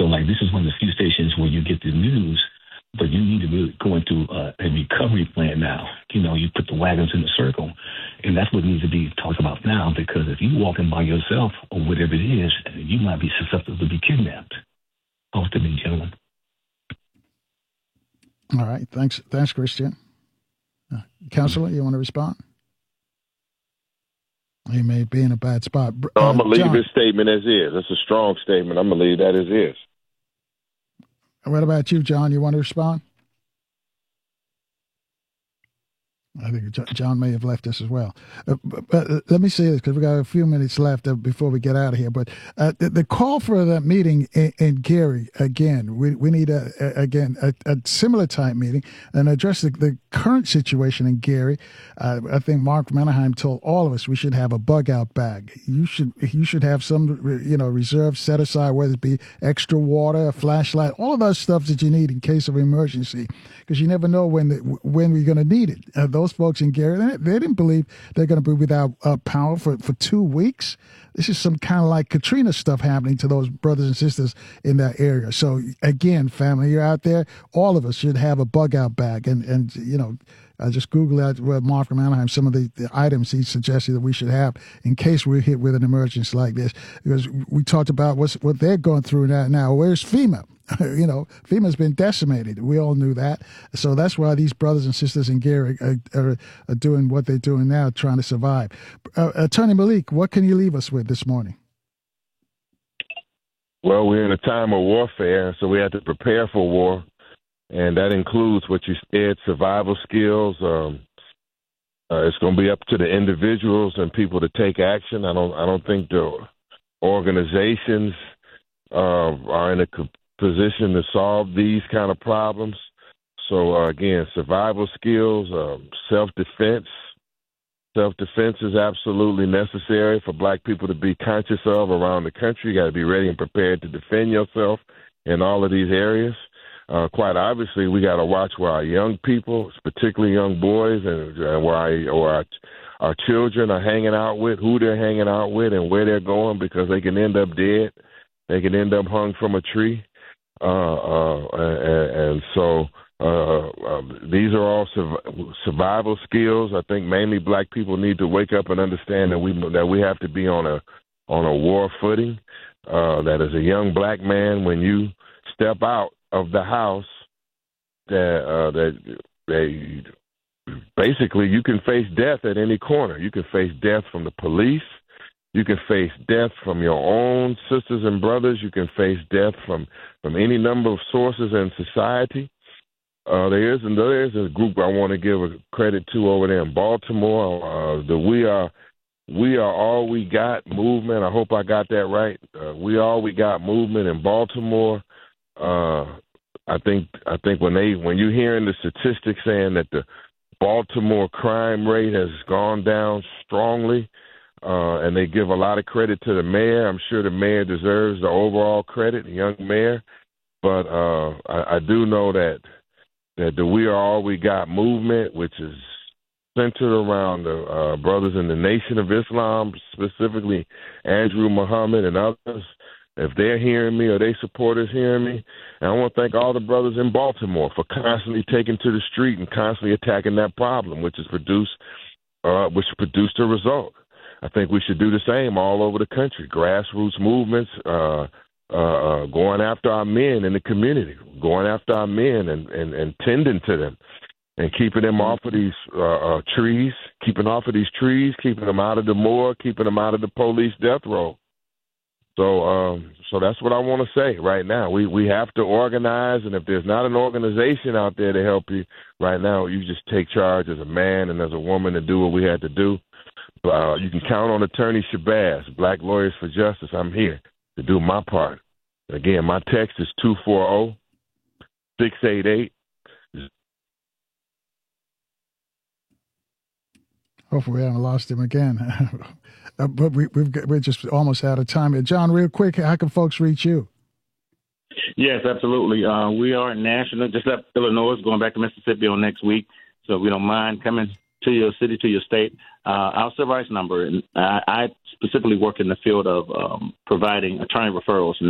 So, like, this is one of the few stations where you get the news, but you need to really go into a recovery plan now. You put the wagons in a circle, and that's what needs to be talked about now, because if you walk in by yourself or whatever it is, you might be susceptible to be kidnapped. Off to me, gentlemen. All right. Thanks, Christian. Counselor, you want to respond? He may be in a bad spot. I'm going to leave his statement as is. That's a strong statement. I'm going to leave that as is. What about you, John? You want to respond? I think John may have left us as well. But let me say this, because we got a few minutes left before we get out of here. But the call for that meeting in Gary, again, we need a similar type meeting and address the current situation in Gary. I think Mark Mannerheim told all of us we should have a bug out bag. You should have some reserve set aside, whether it be extra water, a flashlight, all of those stuff that you need in case of emergency, because you never know when we're going to need it. Those folks in Gary, they didn't believe they're going to be without power for 2 weeks. This is some kind of like Katrina stuff happening to those brothers and sisters in that area. So again, family, you're out there, all of us should have a bug out bag. And I just Googled out with Mark Mannerheim some of the items he suggested that we should have in case we're hit with an emergency like this. Because we talked about what they're going through now. Where's FEMA? FEMA's been decimated. We all knew that. So that's why these brothers and sisters in Gary are doing what they're doing now, trying to survive. Attorney Malik, what can you leave us with this morning? Well, we're in a time of warfare, so we have to prepare for war. And that includes what you said, survival skills. It's going to be up to the individuals and people to take action. I don't think the organizations are in a position to solve these kind of problems. So, again, survival skills, self-defense. Self-defense is absolutely necessary for black people to be conscious of around the country. You got to be ready and prepared to defend yourself in all of these areas. Quite obviously, we got to watch where our young people, particularly young boys, and where our children are hanging out with, who they're hanging out with, and where they're going, because they can end up dead. They can end up hung from a tree. And so these are all survival skills. I think mainly black people need to wake up and understand that we have to be on a war footing. That as a young black man, when you step out of the house, that basically you can face death at any corner. You can face death from the police. You can face death from your own sisters and brothers. You can face death from any number of sources in society. There is a group I want to give a credit to over there in Baltimore. The We Are All We Got movement. I hope I got that right. We All We Got movement in Baltimore. I think when you're hearing the statistics saying that the Baltimore crime rate has gone down strongly, and they give a lot of credit to the mayor. I'm sure the mayor deserves the overall credit, the young mayor. But I do know that the We Are All We Got movement, which is centered around the brothers in the Nation of Islam, specifically Andrew Muhammad and others, if they're hearing me or they supporters hearing me, and I want to thank all the brothers in Baltimore for constantly taking to the street and constantly attacking that problem, which produced a result. I think we should do the same all over the country. Grassroots movements, going after our men in the community, going after our men and tending to them and keeping them off of these trees, keeping them out of the morgue, keeping them out of the police death row. So that's what I want to say right now. We have to organize, and if there's not an organization out there to help you right now, you just take charge as a man and as a woman to do what we had to do. You can count on Attorney Shabazz, Black Lawyers for Justice. I'm here to do my part. Again, my text is 240-688. Hopefully we haven't lost him again. But we're just almost out of time. John, real quick, how can folks reach you? Yes, absolutely. We are national, just left Illinois, going back to Mississippi on next week. So if we don't mind coming to your city, to your state, our civil rights number, and I specifically work in the field of providing attorney referrals